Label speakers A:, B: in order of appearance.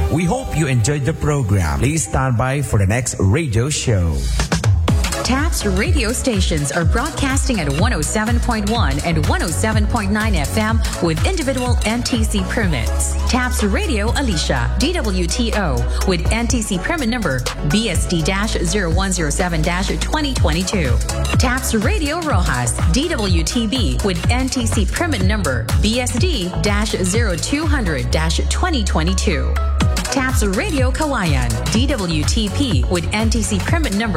A: We hope you enjoyed the program. Please stand by for the next radio show.
B: TAPS radio stations are broadcasting at 107.1 and 107.9 FM with individual NTC permits. TAPS Radio Alicia, DWTO, with NTC permit number BSD-0107-2022. TAPS Radio Rojas, DWTB, with NTC permit number BSD-0200-2022. TAPS Radio Kawayan, DWTP, with NTC permit number